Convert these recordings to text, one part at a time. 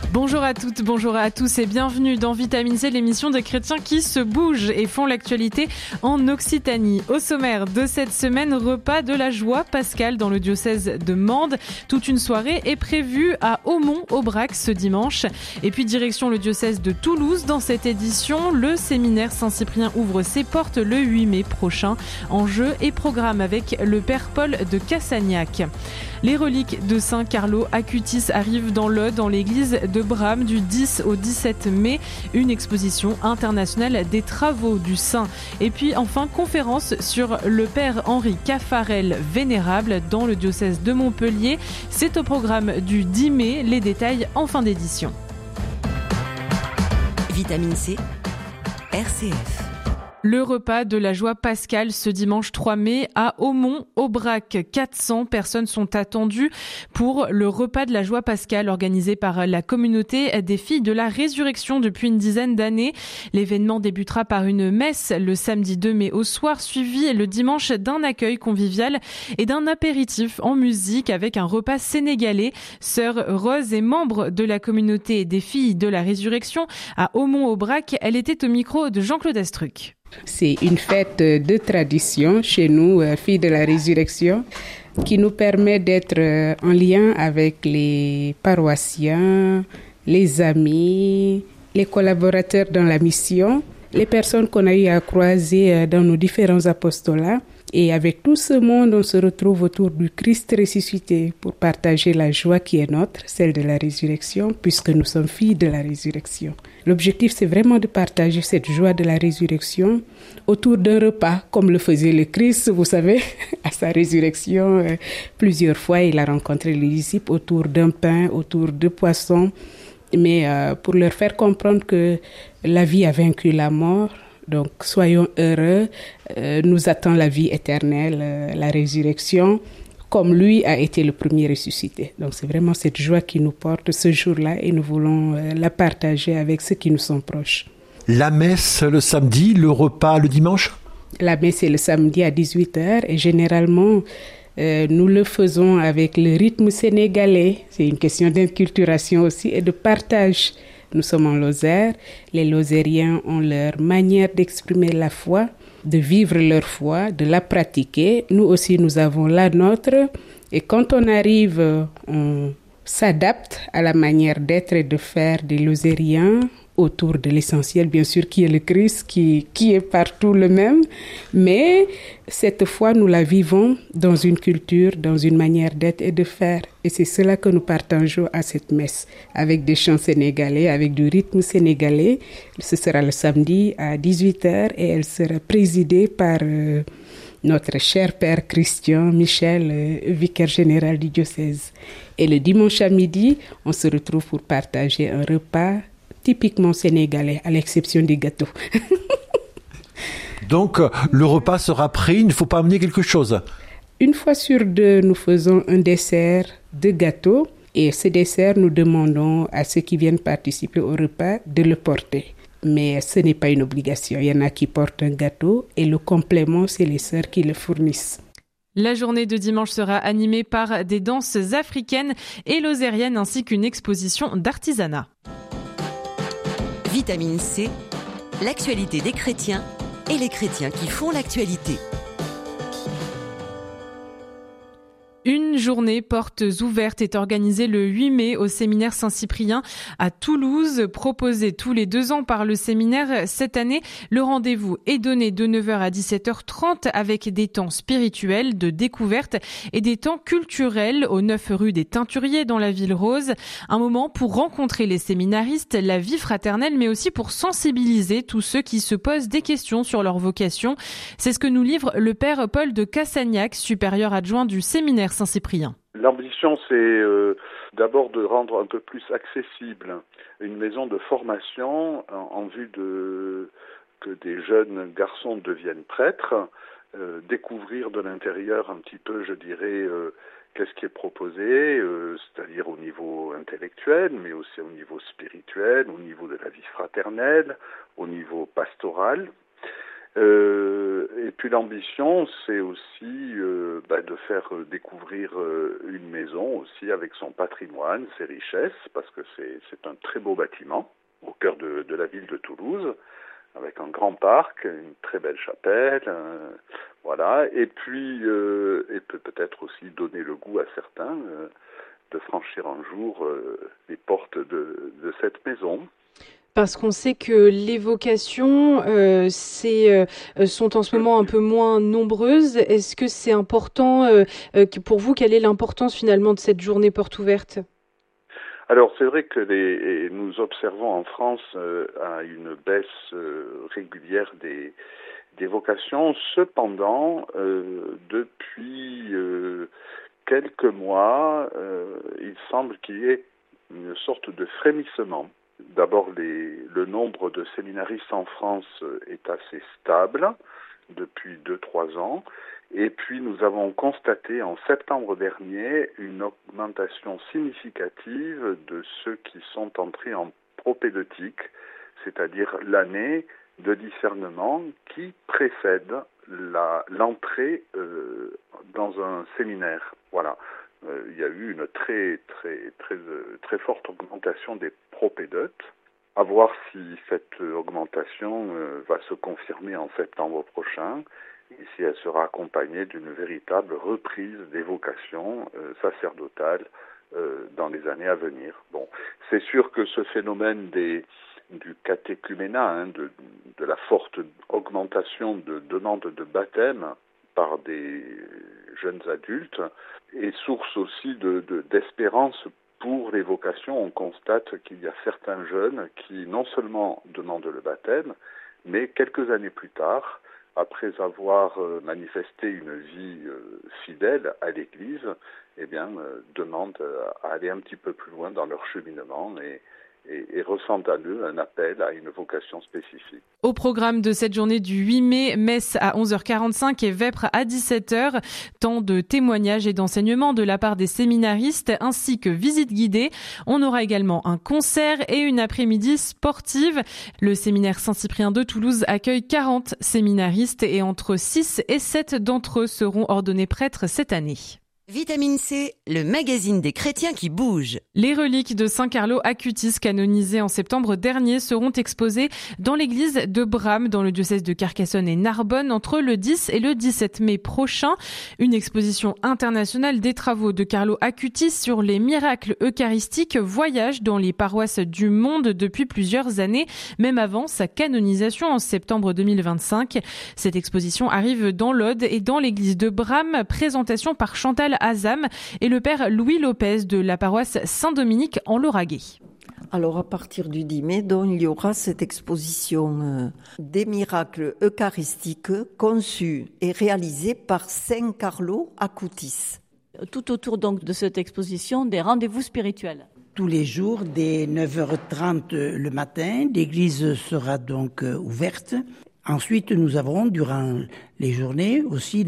Bonjour à toutes, bonjour à tous et bienvenue dans Vitamine C, l'émission des chrétiens qui se bougent et font l'actualité en Occitanie. Au sommaire de cette semaine, repas de la joie pascale dans le diocèse de Mende. Toute une soirée est prévue à Aumont-Aubrac ce dimanche. Et puis direction le diocèse de Toulouse. Dans cette édition, le séminaire Saint-Cyprien ouvre ses portes le 8 mai prochain. Enjeux et programme avec le père Paul de Cassagnac. Les reliques de Saint Carlo Acutis arrivent dans l'Aude, dans l'église de Bram, du 10 au 17 mai. Une exposition internationale des travaux du saint. Et puis enfin, conférence sur le père Henri Caffarel Vénérable dans le diocèse de Montpellier. C'est au programme du 10 mai. Les détails en fin d'édition. Vitamine C, RCF. Le repas de la joie pascale ce dimanche 3 mai à Aumont-Aubrac. 400 personnes sont attendues pour le repas de la joie pascale organisé par la communauté des filles de la résurrection depuis une dizaine d'années. L'événement débutera par une messe le samedi 2 mai au soir, suivi le dimanche d'un accueil convivial et d'un apéritif en musique avec un repas sénégalais. Sœur Rose est membre de la communauté des filles de la résurrection à Aumont-Aubrac. Elle était au micro de Jean-Claude Astruc. C'est une fête de tradition chez nous, filles de la résurrection, qui nous permet d'être en lien avec les paroissiens, les amis, les collaborateurs dans la mission, les personnes qu'on a eu à croiser dans nos différents apostolats. Et avec tout ce monde, on se retrouve autour du Christ ressuscité pour partager la joie qui est notre, celle de la résurrection, puisque nous sommes filles de la résurrection. L'objectif, c'est vraiment de partager cette joie de la résurrection autour d'un repas, comme le faisait le Christ, vous savez, à sa résurrection. Plusieurs fois, il a rencontré les disciples autour d'un pain, autour de poissons, mais pour leur faire comprendre que la vie a vaincu la mort. Donc, soyons heureux, nous attend la vie éternelle, la résurrection, comme lui a été le premier ressuscité. Donc, c'est vraiment cette joie qui nous porte ce jour-là et nous voulons la partager avec ceux qui nous sont proches. La messe le samedi, le repas le dimanche ? La messe est le samedi à 18h et généralement, nous le faisons avec le rythme sénégalais. C'est une question d'inculturation aussi et de partage. Nous sommes en Lozère. Les Lozériens ont leur manière d'exprimer la foi, de vivre leur foi, de la pratiquer. Nous aussi, nous avons la nôtre. Et quand on arrive, on s'adapte à la manière d'être et de faire des Lozériens autour de l'essentiel, bien sûr, qui est le Christ, qui est partout le même. Mais cette foi, nous la vivons dans une culture, dans une manière d'être et de faire. Et c'est cela que nous partageons à cette messe, avec des chants sénégalais, avec du rythme sénégalais. Ce sera le samedi à 18h et elle sera présidée par notre cher père Christian Michel, vicaire général du diocèse. Et le dimanche à midi, on se retrouve pour partager un repas typiquement sénégalais, à l'exception des gâteaux. Donc, le repas sera pris, il ne faut pas amener quelque chose. Une fois sur deux, nous faisons un dessert de gâteau. Et ce dessert, nous demandons à ceux qui viennent participer au repas de le porter. Mais ce n'est pas une obligation. Il y en a qui portent un gâteau et le complément, c'est les sœurs qui le fournissent. La journée de dimanche sera animée par des danses africaines et lozériennes ainsi qu'une exposition d'artisanat. Vitamine C, l'actualité des chrétiens et les chrétiens qui font l'actualité. Une journée portes ouvertes est organisée le 8 mai au séminaire Saint-Cyprien à Toulouse, proposé tous les 2 ans par le séminaire. Cette année, le rendez-vous est donné de 9h à 17h30 avec des temps spirituels, de découverte et des temps culturels au 9 rue des Teinturiers dans la ville rose. Un moment pour rencontrer les séminaristes, la vie fraternelle, mais aussi pour sensibiliser tous ceux qui se posent des questions sur leur vocation. C'est ce que nous livre le père Paul de Cassagnac, supérieur adjoint du séminaire Saint-Cyprien. L'ambition, c'est d'abord de rendre un peu plus accessible une maison de formation en vue que des jeunes garçons deviennent prêtres, découvrir de l'intérieur un petit peu, je dirais, qu'est-ce qui est proposé, c'est-à-dire au niveau intellectuel, mais aussi au niveau spirituel, au niveau de la vie fraternelle, au niveau pastoral. Et puis l'ambition, c'est aussi de faire découvrir une maison aussi avec son patrimoine, ses richesses, parce que c'est un très beau bâtiment au cœur de la ville de Toulouse, avec un grand parc, une très belle chapelle, voilà. Et puis peut-être aussi donner le goût à certains de franchir un jour les portes de cette maison. Parce qu'on sait que les vocations sont en ce moment un peu moins nombreuses. Est-ce que c'est important pour vous? Quelle est l'importance finalement de cette journée porte ouverte? Alors c'est vrai que nous observons en France une baisse régulière des vocations. Cependant, depuis quelques mois, il semble qu'il y ait une sorte de frémissement. D'abord, le nombre de séminaristes en France est assez stable depuis 2-3 ans. Et puis, nous avons constaté en septembre dernier une augmentation significative de ceux qui sont entrés en propédeutique, c'est-à-dire l'année de discernement qui précède l'entrée dans un séminaire. Voilà. Il y a eu une très forte augmentation des propédeutes. À voir si cette augmentation va se confirmer en septembre prochain et si elle sera accompagnée d'une véritable reprise des vocations sacerdotales dans les années à venir. Bon, c'est sûr que ce phénomène du catéchuménat, de la forte augmentation de demandes de baptême par des jeunes adultes, est source aussi d'espérance pour les vocations. On constate qu'il y a certains jeunes qui non seulement demandent le baptême, mais quelques années plus tard, après avoir manifesté une vie fidèle à l'Église, demandent à aller un petit peu plus loin dans leur cheminement et ressentent à eux un appel à une vocation spécifique. Au programme de cette journée du 8 mai, messe à 11h45 et vêpres à 17h, temps de témoignages et d'enseignements de la part des séminaristes ainsi que visites guidées. On aura également un concert et une après-midi sportive. Le séminaire Saint-Cyprien de Toulouse accueille 40 séminaristes et entre 6 et 7 d'entre eux seront ordonnés prêtres cette année. Vitamine C, le magazine des chrétiens qui bougent. Les reliques de Saint Carlo Acutis, canonisées en septembre dernier, seront exposées dans l'église de Bram, dans le diocèse de Carcassonne et Narbonne, entre le 10 et le 17 mai prochain. Une exposition internationale des travaux de Carlo Acutis sur les miracles eucharistiques voyage dans les paroisses du monde depuis plusieurs années, même avant sa canonisation en septembre 2025. Cette exposition arrive dans l'Aude et dans l'église de Bram, présentation par Chantal Azam et le père Louis Lopez de la paroisse Saint-Dominique en Lauragais. Alors à partir du 10 mai, donc, il y aura cette exposition des miracles eucharistiques conçus et réalisés par Saint Carlo Acutis. Tout autour donc de cette exposition, des rendez-vous spirituels. Tous les jours, dès 9h30 le matin, l'église sera donc ouverte. Ensuite, nous avons durant les journées aussi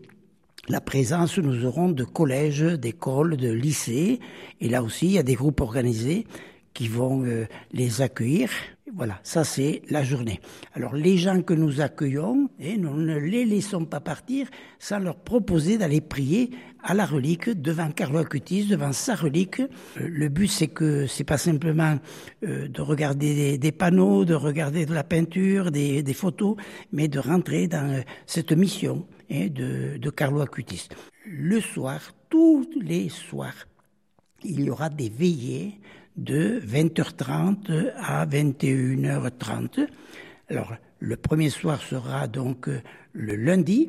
la présence, nous aurons de collèges, d'écoles, de lycées. Et là aussi, il y a des groupes organisés qui vont les accueillir. Voilà, ça c'est la journée. Alors les gens que nous accueillons, nous ne les laissons pas partir sans leur proposer d'aller prier à la relique devant Carlo Acutis, devant sa relique. Le but c'est que c'est pas simplement de regarder des panneaux, de regarder de la peinture, des photos, mais de rentrer dans cette mission de Carlo Acutis. Le soir, tous les soirs, il y aura des veillées de 20h30 à 21h30. Alors, le premier soir sera donc le lundi,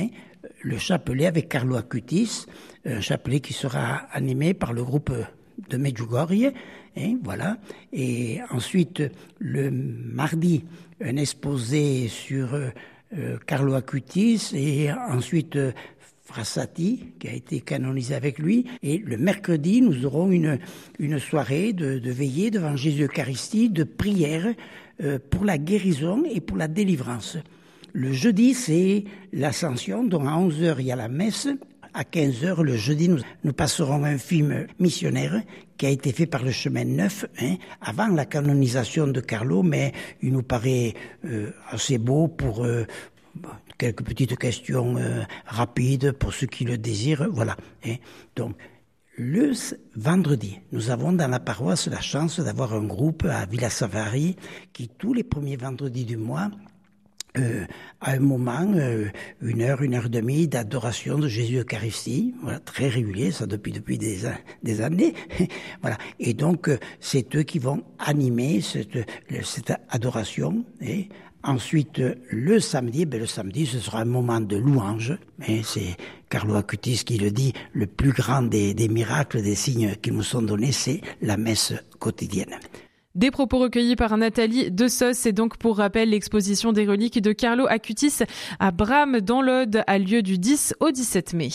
le chapelet avec Carlo Acutis, un chapelet qui sera animé par le groupe de Medjugorje, voilà. Et ensuite, le mardi, un exposé sur Carlo Acutis et ensuite Frassati, qui a été canonisé avec lui. Et le mercredi, nous aurons une soirée de veillée devant Jésus Eucharistie, de prière pour la guérison et pour la délivrance. Le jeudi, c'est l'Ascension, donc à 11h, il y a la messe. À 15h, le jeudi, nous passerons un film missionnaire qui a été fait par le Chemin Neuf, avant la canonisation de Carlo, mais il nous paraît assez beau pour quelques petites questions rapides pour ceux qui le désirent, voilà. Et donc, le vendredi, nous avons dans la paroisse la chance d'avoir un groupe à Villa Savary qui, tous les premiers vendredis du mois, a un moment, 1 heure, 1 heure et demie d'adoration de Jésus Eucharistie, voilà, très régulier, ça depuis des années, voilà. Et donc, c'est eux qui vont animer cette adoration. Et ensuite, le samedi, ce sera un moment de louange. Et c'est Carlo Acutis qui le dit, le plus grand des miracles, des signes qui nous sont donnés, c'est la messe quotidienne. Des propos recueillis par Nathalie Dessos. Et donc, pour rappel, l'exposition des reliques de Carlo Acutis à Bram dans l'Aude a lieu du 10 au 17 mai.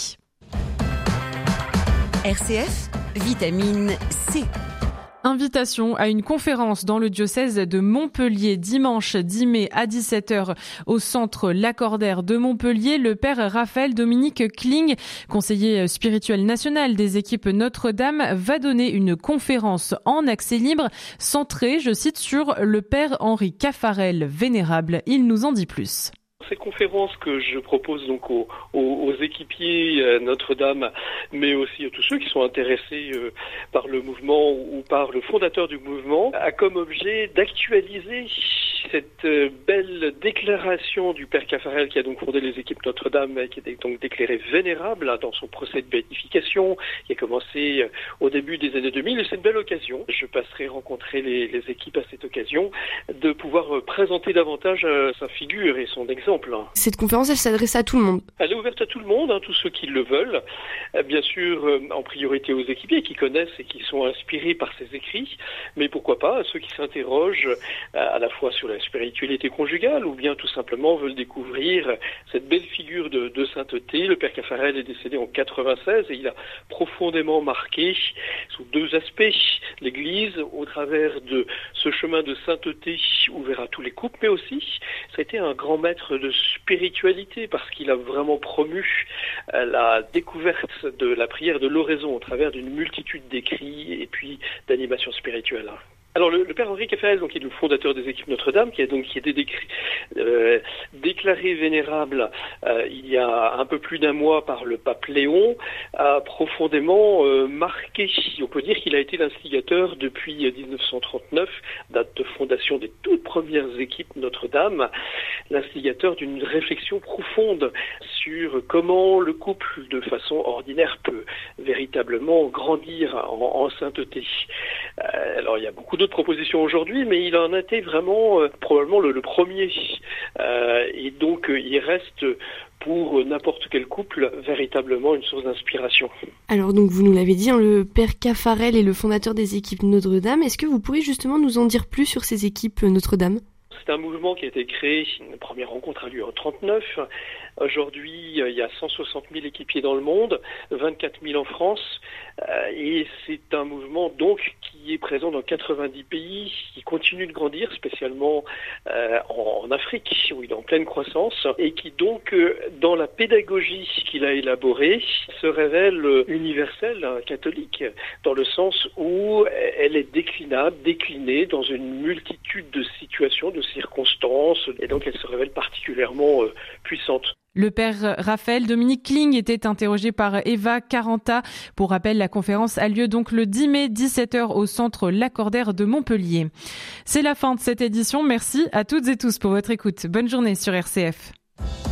RCF, vitamine C. Invitation à une conférence dans le diocèse de Montpellier dimanche 10 mai à 17h au centre Lacordaire de Montpellier. Le père Raphaël Dominique Kling, conseiller spirituel national des équipes Notre-Dame, va donner une conférence en accès libre centrée, je cite, sur le père Henri Caffarel vénérable. Il nous en dit plus. Ces conférences que je propose donc aux équipiers Notre-Dame, mais aussi à tous ceux qui sont intéressés par le mouvement ou par le fondateur du mouvement, a comme objet d'actualiser cette belle déclaration du père Caffarel qui a donc fondé les équipes Notre-Dame, qui est donc déclaré vénérable dans son procès de béatification, qui a commencé au début des années 2000. Et c'est une belle occasion. Je passerai rencontrer les équipes à cette occasion de pouvoir présenter davantage sa figure et son exemple. Cette conférence, elle s'adresse à tout le monde. Elle est ouverte à tout le monde, tous ceux qui le veulent. Bien sûr, en priorité aux équipiers qui connaissent et qui sont inspirés par ses écrits, mais pourquoi pas à ceux qui s'interrogent à la fois sur la spiritualité conjugale ou bien tout simplement veulent découvrir cette belle figure de sainteté. Le père Caffarel est décédé en 96 et il a profondément marqué sous 2 aspects l'Église au travers de ce chemin de sainteté ouvert à tous les couples, mais aussi ça a été un grand maître de spiritualité parce qu'il a vraiment promu la découverte de la prière de l'oraison au travers d'une multitude d'écrits et puis d'animations spirituelles. Alors le père Henri Caffarel, donc, qui est le fondateur des équipes Notre-Dame, qui a été déclaré vénérable il y a un peu plus d'1 mois par le pape Léon, a profondément marqué. On peut dire qu'il a été l'instigateur depuis 1939, date de fondation des toutes premières équipes Notre-Dame, l'instigateur d'une réflexion profonde sur comment le couple, de façon ordinaire, peut véritablement grandir en sainteté. Alors il y a beaucoup d'autres propositions aujourd'hui, mais il en a été vraiment probablement le premier. Et donc il reste pour n'importe quel couple véritablement une source d'inspiration. Alors donc vous nous l'avez dit, le père Caffarel est le fondateur des équipes Notre-Dame. Est-ce que vous pourriez justement nous en dire plus sur ces équipes Notre-Dame ? C'est un mouvement qui a été créé, une première rencontre a lieu en 1939. Aujourd'hui, il y a 160 000 équipiers dans le monde, 24 000 en France. Et c'est un mouvement donc qui est présent dans 90 pays, qui continue de grandir, spécialement en Afrique, où il est en pleine croissance, et qui donc, dans la pédagogie qu'il a élaborée, se révèle universelle, catholique, dans le sens où elle est déclinée dans une multitude de situations, de circonstances, et donc elle se révèle particulièrement puissante. Le père Raphaël Dominique Kling était interrogé par Eva Caranta. Pour rappel, la conférence a lieu donc le 10 mai, 17h au centre Lacordaire de Montpellier. C'est la fin de cette édition. Merci à toutes et tous pour votre écoute. Bonne journée sur RCF.